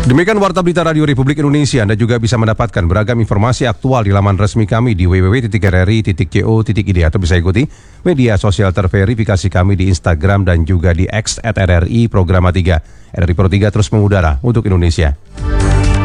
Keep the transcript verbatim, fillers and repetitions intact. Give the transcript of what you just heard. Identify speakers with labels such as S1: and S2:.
S1: Demikian Warta Berita Radio Republik Indonesia. Anda juga bisa mendapatkan beragam informasi aktual di laman resmi kami di w w w titik r r i titik co titik i d atau bisa ikuti media sosial terverifikasi kami di Instagram dan juga di X at R R I Programa tiga. R R I Pro tiga terus mengudara untuk Indonesia.